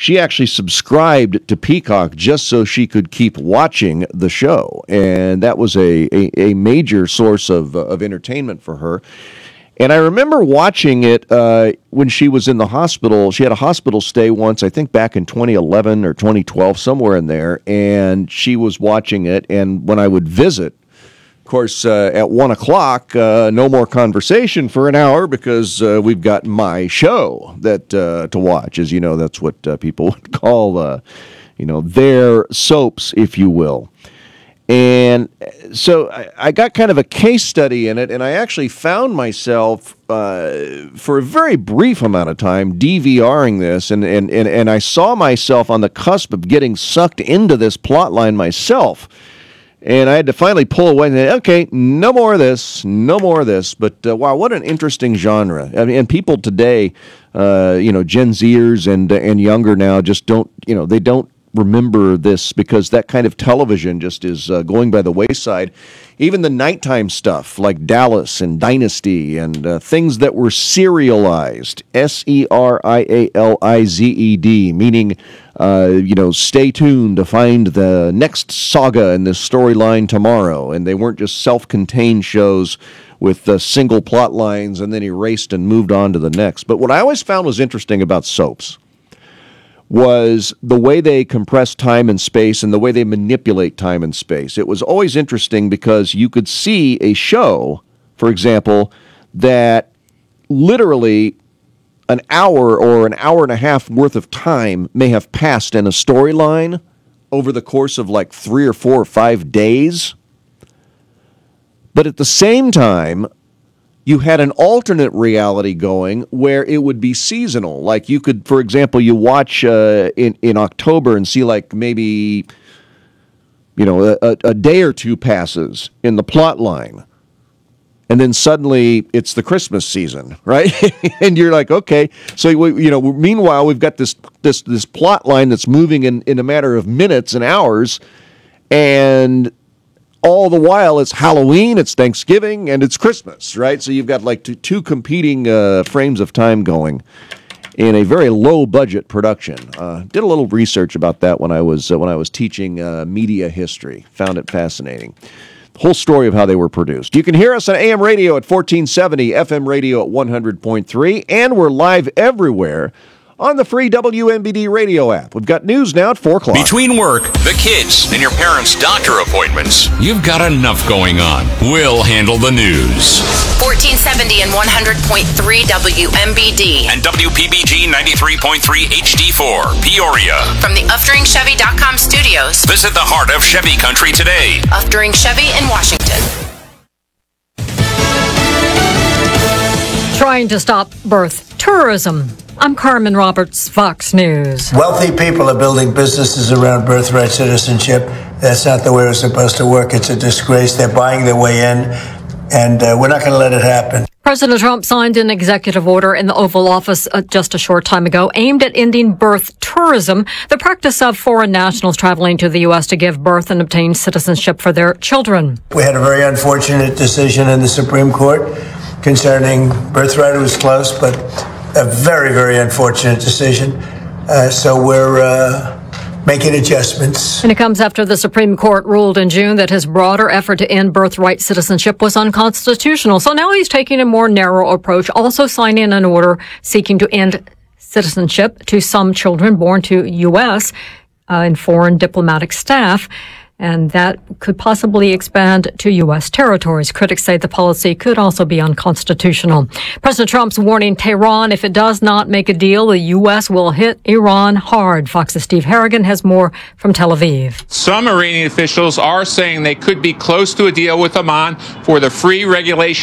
she actually subscribed to Peacock just so she could keep watching the show. And that was a major source of entertainment for her. And I remember watching it when she was in the hospital. She had a hospital stay once, I think back in 2011 or 2012, somewhere in there. And she was watching it. And when I would visit, of course, at 1 o'clock, no more conversation for an hour because we've got my show that to watch. As you know, that's what people would call, their soaps, if you will. And so I got kind of a case study in it, and I actually found myself, for a very brief amount of time, DVRing this, and I saw myself on the cusp of getting sucked into this plot line myself. And I had to finally pull away and say, okay, no more of this. But wow, what an interesting genre. I mean, and people today, Gen Zers and younger now just don't, they don't remember this because that kind of television just is going by the wayside. Even the nighttime stuff like Dallas and Dynasty and things that were serialized, serialized, meaning, stay tuned to find the next saga in this storyline tomorrow. And they weren't just self-contained shows with single plot lines and then erased and moved on to the next. But what I always found was interesting about soaps was the way they compress time and space and the way they manipulate time and space. It was always interesting because you could see a show, for example, that literally an hour or an hour and a half worth of time may have passed in a storyline over the course of like 3 or 4 or 5 days. But at the same time, you had an alternate reality going where it would be seasonal. Like you could, for example, you watch in October and see like maybe, a day or two passes in the plot line. And then suddenly it's the Christmas season, right? And you're like, okay. So, meanwhile, we've got this plot line that's moving in a matter of minutes and hours. And all the while, it's Halloween, it's Thanksgiving, and it's Christmas, right? So you've got like two competing frames of time going in a very low-budget production. Did a little research about that when I was teaching media history. Found it fascinating. The whole story of how they were produced. You can hear us on AM radio at 1470, FM radio at 100.3, and we're live everywhere on the free WMBD radio app. We've got news now at 4 o'clock. Between work, the kids, and your parents' doctor appointments, you've got enough going on. We'll handle the news. 1470 and 100.3 WMBD. And WPBG 93.3 HD4, Peoria. From the UfteringChevy.com studios. Visit the heart of Chevy Country today. Uftering Chevy in Washington. Trying to stop birth tourism. I'm Carmen Roberts, Fox News. Wealthy people are building businesses around birthright citizenship. That's not the way it's supposed to work. It's a disgrace. They're buying their way in, and we're not going to let it happen. President Trump signed an executive order in the Oval Office just a short time ago aimed at ending birth tourism, the practice of foreign nationals traveling to the U.S. to give birth and obtain citizenship for their children. We had a very unfortunate decision in the Supreme Court concerning birthright. It was close, but a very, very unfortunate decision. So we're making adjustments. And it comes after the Supreme Court ruled in June that his broader effort to end birthright citizenship was unconstitutional. So now he's taking a more narrow approach, also signing an order seeking to end citizenship to some children born to U.S. And foreign diplomatic staff. And that could possibly expand to U.S. territories. Critics say the policy could also be unconstitutional. President Trump's warning Tehran, if it does not make a deal, the U.S. will hit Iran hard. Fox's Steve Harrigan has more from Tel Aviv. Some Iranian officials are saying they could be close to a deal with Oman for the free regulation